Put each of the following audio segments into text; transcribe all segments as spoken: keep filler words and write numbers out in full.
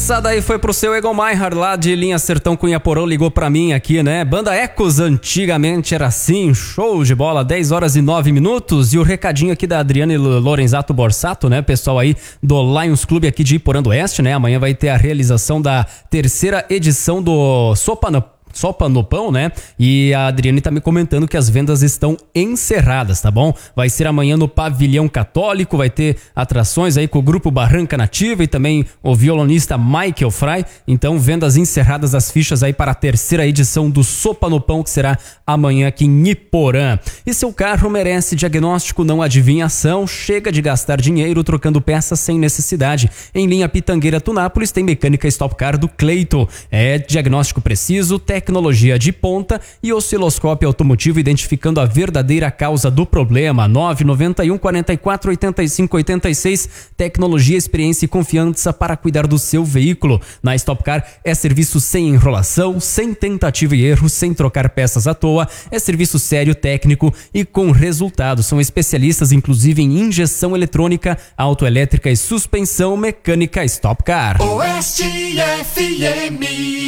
Essa daí foi pro seu Egon Maihard lá de Linha Sertão Cunha Porão, ligou pra mim aqui, né? Banda Ecos, antigamente era assim, show de bola, dez horas e nove minutos. E o recadinho aqui da Adriane Lorenzato Borsato, né? Pessoal aí do Lions Clube aqui de Iporã do Oeste, né? Amanhã vai ter a realização da terceira edição do Sopa no Sopa no Pão, né? E a Adriane tá me comentando que as vendas estão encerradas, tá bom? Vai ser amanhã no Pavilhão Católico, vai ter atrações aí com o grupo Barranca Nativa e também o violonista Michael Fry. Então, vendas encerradas das fichas aí para a terceira edição do Sopa no Pão, que será amanhã aqui em Iporã. E seu carro merece diagnóstico, não adivinhação. Chega de gastar dinheiro trocando peças sem necessidade. Em linha Pitangueira Tunápolis tem mecânica Stop Car do Cleito. É diagnóstico preciso, técnico, tecnologia de ponta e osciloscópio automotivo identificando a verdadeira causa do problema. nove nove um, quatro quatro, oito cinco oito seis. Tecnologia, experiência e confiança para cuidar do seu veículo. Na Stop Car é serviço sem enrolação, sem tentativa e erro, sem trocar peças à toa. É serviço sério, técnico e com resultado. São especialistas inclusive em injeção eletrônica, autoelétrica e suspensão mecânica. Stop Car. Oeste F M.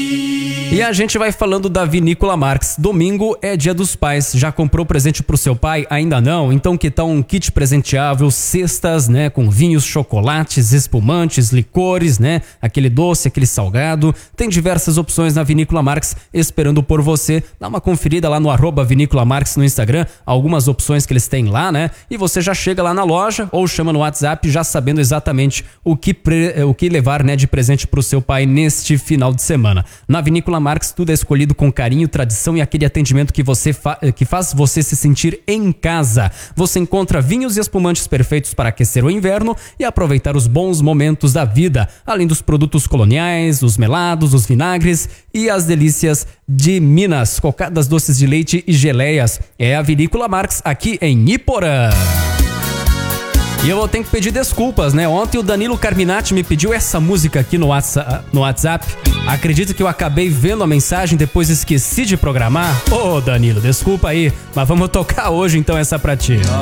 E a gente vai falando da Vinícola Marx. Domingo é Dia dos Pais. Já comprou presente pro seu pai? Ainda não? Então que tal um kit presenteável, cestas, né, com vinhos, chocolates, espumantes, licores, né, aquele doce, aquele salgado. Tem diversas opções na Vinícola Marx esperando por você. Dá uma conferida lá no arroba Vinícola Marx no Instagram, algumas opções que eles têm lá, né? E você já chega lá na loja ou chama no WhatsApp já sabendo exatamente o que, pre... o que levar, né, de presente pro seu pai neste final de semana. Na Vinícola Marx tudo é escolhido com carinho, tradição e aquele atendimento que, você fa- que faz você se sentir em casa. Você encontra vinhos e espumantes perfeitos para aquecer o inverno e aproveitar os bons momentos da vida, além dos produtos coloniais, os melados, os vinagres e as delícias de Minas, cocadas, doces de leite e geleias. É a Vinícola Marx aqui em Iporã. E eu tenho que pedir desculpas, né? Ontem o Danilo Carminati me pediu essa música aqui no WhatsApp. No WhatsApp. Acredito que eu acabei vendo a mensagem, depois esqueci de programar. Ô, Danilo, desculpa aí, mas vamos tocar hoje então essa pra ti.